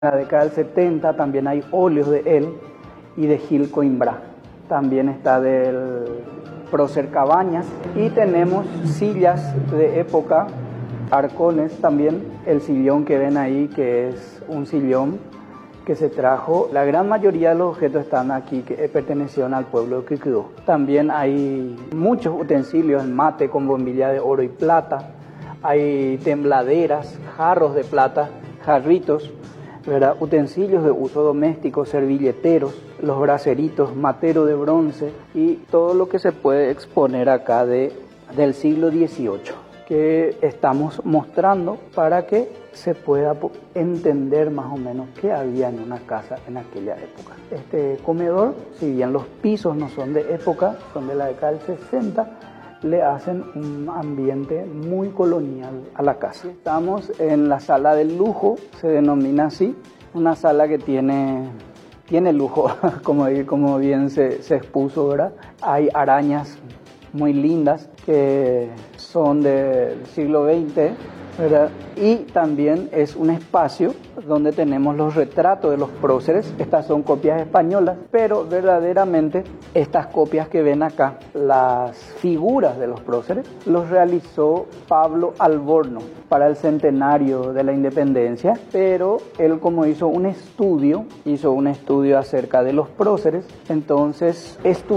En la década del 70 también hay óleos de él y de Gil Coimbra. También está del prócer Cabañas y tenemos sillas de época, arcones también. El sillón que ven ahí, que es un sillón que se trajo. La gran mayoría de los objetos están aquí que pertenecieron al pueblo de Quiquidó. También hay muchos utensilios, el mate con bombilla de oro y plata. Hay tembladeras, jarros de plata, jarritos, ¿verdad? Utensilios de uso doméstico, servilleteros, los braseritos, matero de bronce y todo lo que se puede exponer acá del siglo XVIII, que estamos mostrando para que se pueda entender más o menos qué había en una casa en aquella época. Este comedor, si bien los pisos no son de época, son de la década del 60, le hacen un ambiente muy colonial a la casa. Estamos en la sala del lujo, se denomina así, una sala que tiene lujo, como bien se expuso, ¿verdad? Hay arañas muy lindas que son del siglo XX, ¿verdad? Y también es un espacio donde tenemos los retratos de los próceres. Estas son copias españolas, pero verdaderamente estas copias que ven acá, las figuras de los próceres, los realizó Pablo Alborno para el centenario de la independencia, pero él, como hizo un estudio acerca de los próceres, entonces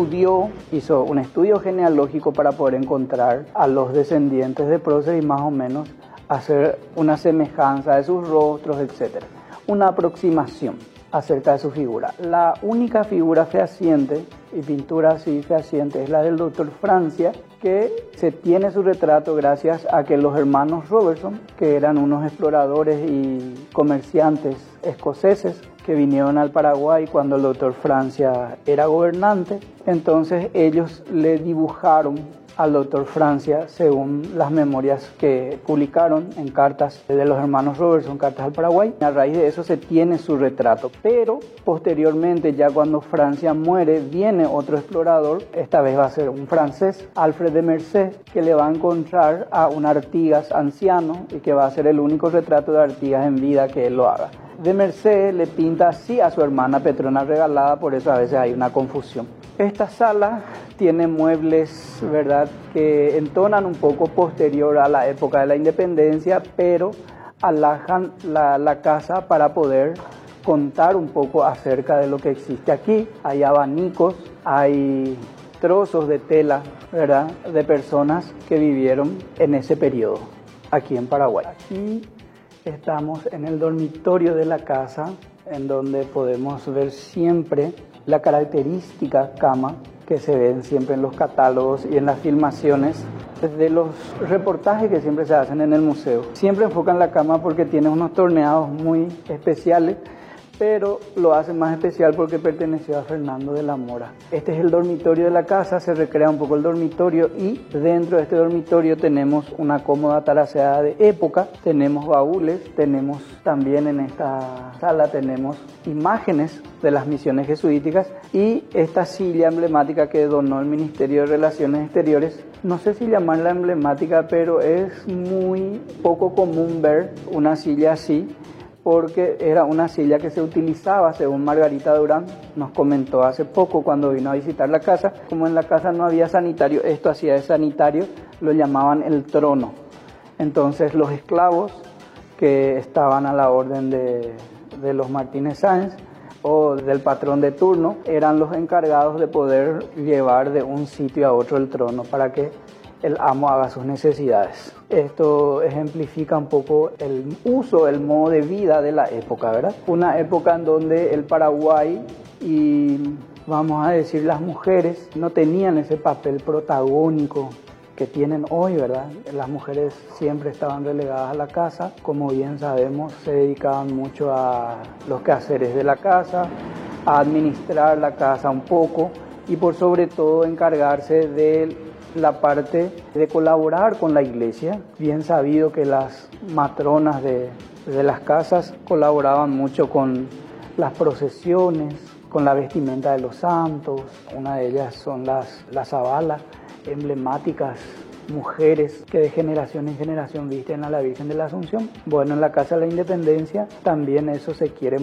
hizo un estudio genealógico para poder encontrar a los descendientes de próceres y más o menos hacer una semejanza de sus rostros, etc. Una aproximación acerca de su figura. La única figura fehaciente y pintura así fehaciente es la del doctor Francia, que se tiene su retrato gracias a que los hermanos Robertson, que eran unos exploradores y comerciantes escoceses que vinieron al Paraguay cuando el doctor Francia era gobernante, entonces ellos le dibujaron al doctor Francia según las memorias que publicaron en cartas de los hermanos Robertson, cartas al Paraguay. A raíz de eso se tiene su retrato, pero posteriormente, ya cuando Francia muere, viene otro explorador, esta vez va a ser un francés, Alfred de Mercé, que le va a encontrar a un Artigas anciano y que va a ser el único retrato de Artigas en vida que él lo haga. De Mercé le pinta así a su hermana Petrona Regalada, por eso a veces hay una confusión. Esta sala tiene muebles, ¿verdad?, que entonan un poco posterior a la época de la independencia, pero alajan la casa para poder contar un poco acerca de lo que existe aquí. Hay abanicos, hay trozos de tela, ¿verdad?, de personas que vivieron en ese periodo aquí en Paraguay. Aquí estamos en el dormitorio de la casa, en donde podemos ver siempre la característica cama que se ven siempre en los catálogos y en las filmaciones de los reportajes que siempre se hacen en el museo. Siempre enfocan la cama porque tiene unos torneados muy especiales, pero lo hace más especial porque perteneció a Fernando de la Mora. Este es el dormitorio de la casa, se recrea un poco el dormitorio y dentro de este dormitorio tenemos una cómoda taraseada de época, tenemos baúles, tenemos también en esta sala tenemos imágenes de las misiones jesuíticas y esta silla emblemática que donó el Ministerio de Relaciones Exteriores. No sé si llamarla emblemática, pero es muy poco común ver una silla así, porque era una silla que se utilizaba, según Margarita Durán nos comentó hace poco cuando vino a visitar la casa. Como en la casa no había sanitario, esto hacía de sanitario, lo llamaban el trono. Entonces los esclavos que estaban a la orden de los Martínez Sáenz o del patrón de turno eran los encargados de poder llevar de un sitio a otro el trono para que el amo haga sus necesidades. Esto ejemplifica un poco el uso, el modo de vida de la época, ¿verdad? Una época en donde el Paraguay y, vamos a decir, las mujeres no tenían ese papel protagónico que tienen hoy, ¿verdad? Las mujeres siempre estaban relegadas a la casa, como bien sabemos, se dedicaban mucho a los quehaceres de la casa, a administrar la casa un poco y por sobre todo encargarse de la parte de colaborar con la iglesia. Bien sabido que las matronas de las casas colaboraban mucho con las procesiones, con la vestimenta de los santos. Una de ellas son las zabalas emblemáticas mujeres que de generación en generación visten a la Virgen de la Asunción. Bueno, en la Casa de la Independencia también eso se quiere